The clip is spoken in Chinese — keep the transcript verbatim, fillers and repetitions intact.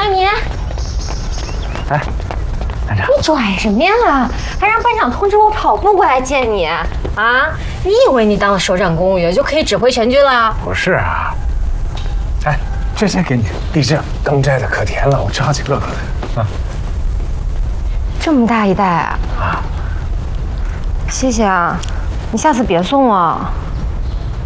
你。 哎，班长， 你拽什么呀？还让班长通知我跑步过来见你啊？你以为你当了首长公务员就可以指挥全军了？ 不是啊。哎，这些给你，地震刚摘的可甜了，我吃好几个个。啊， 这么大一袋啊！啊，谢谢啊，你下次别送了。